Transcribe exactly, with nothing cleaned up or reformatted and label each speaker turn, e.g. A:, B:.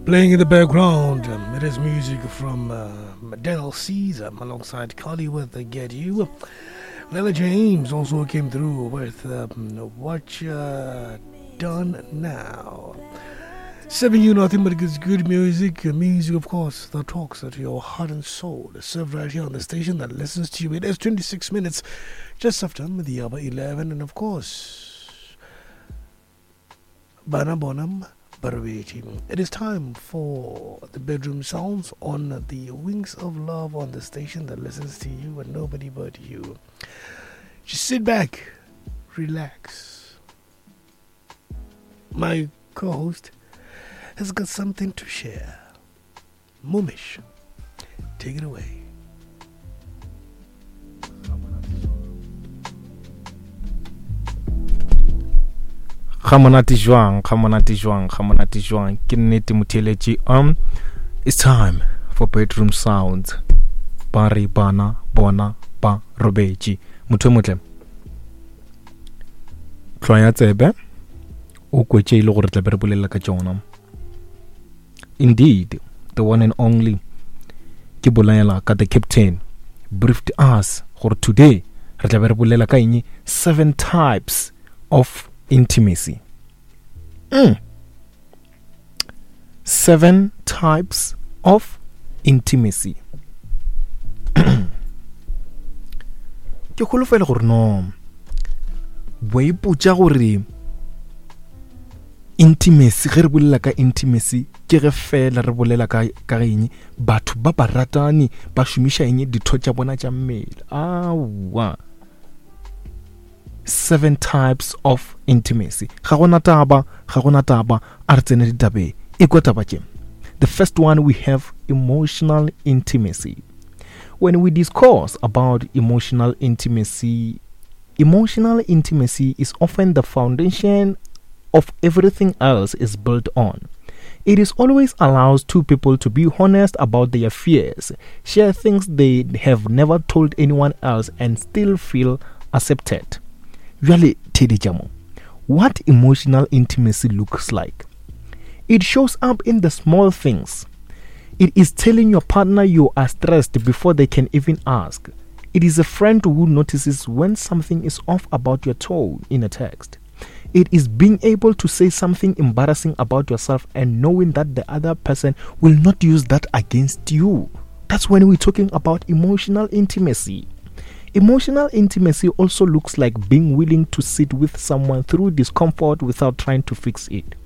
A: Playing in the background, um, it is music from uh, Daniel Caesar alongside Carly with the Get You. Lila James also came through with um, What You Done Now. Serving you nothing but good music, music of course that talks to your heart and soul. Served right here on the station that listens to you. It is twenty-six minutes just after the hour eleven, and of course, Bana Bonham. It is time for the bedroom sounds on the Wings of Love on the station that listens to you and nobody but you. Just sit back, relax. My co-host has got something to share. Mumish, take it away.
B: Khamonati jwang, khamonati jwang, khamonati jwang. Ke nnete motheletsi. Um, it's time for bedroom sounds. Bari bana bona ba robetsi. Motho motle. Tlwaya tsebe. O kwetse ile gore tla be re bolela ka tsona. Indeed, the one and only ke bolayela ka the captain briefed us gore today re tla be re bolela ka eng seven types of intimacy. Mm. Seven types of intimacy. Ke kholofela gore no boiputsa gore intimacy ge re bolela ka intimacy ke ge fela re bolela ka ka eng batho ba ba ratani ba shumisha eng ditho tša bona tša mmele. Awa. Seven types of intimacy. Ga gona taba, ga gona taba, a re tsene ditabe. E kwa taba ke. The first one, we have emotional intimacy. When we discuss about emotional intimacy, emotional intimacy is often the foundation of everything else is built on. It is always allows two people to be honest about their fears, share things they have never told anyone else, and still feel accepted. Really, Teddy Jamo, what emotional intimacy looks like? It shows up in the small things. It is telling your partner you are stressed before they can even ask. It is a friend who notices when something is off about your tone in a text. It is being able to say something embarrassing about yourself and knowing that the other person will not use that against you. That's when we're talking about emotional intimacy. Emotional intimacy also looks like being willing to sit with someone through discomfort without trying to fix it.